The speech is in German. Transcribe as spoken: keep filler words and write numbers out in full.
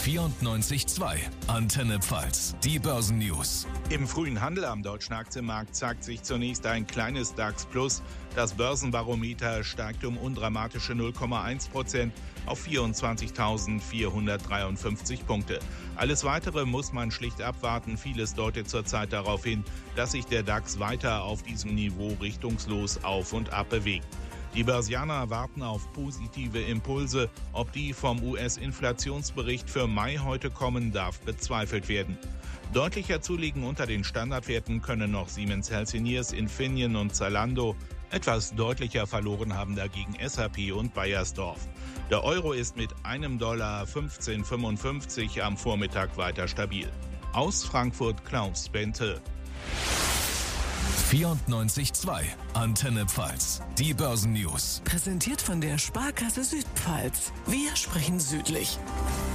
vierundneunzig Komma zwei. Antenne Pfalz. Die Börsennews. Im frühen Handel am deutschen Aktienmarkt zeigt sich zunächst ein kleines DAX Plus. Das Börsenbarometer steigt um undramatische null Komma eins Prozent auf vierundzwanzigtausendvierhundertdreiundfünfzig Punkte. Alles Weitere muss man schlicht abwarten. Vieles deutet zurzeit darauf hin, dass sich der DAX weiter auf diesem Niveau richtungslos auf und ab bewegt. Die Börsianer warten auf positive Impulse. Ob die vom U S-Inflationsbericht für Mai heute kommen, darf bezweifelt werden. Deutlicher zulegen unter den Standardwerten können noch Siemens Healthineers, Infineon und Zalando. Etwas deutlicher verloren haben dagegen S A P und Beiersdorf. Der Euro ist mit einem Dollar fünfzehn Komma fünfundfünfzig am Vormittag weiter stabil. Aus Frankfurt Klaus Bente. vierundneunzig Komma zwei. Antenne Pfalz. Die Börsennews. Präsentiert von der Sparkasse Südpfalz. Wir sprechen südlich.